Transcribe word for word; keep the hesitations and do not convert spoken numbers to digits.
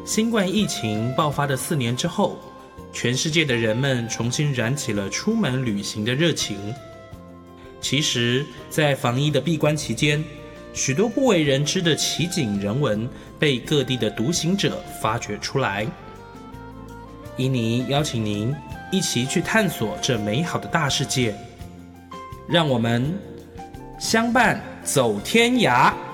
新冠疫情爆发的四年之后，全世界的人们重新燃起了出门旅行的热情。其实，在防疫的闭关期间，许多不为人知的奇景人文被各地的独行者发掘出来。伊妮邀请您一起去探索这美好的大世界，让我们相伴走天涯。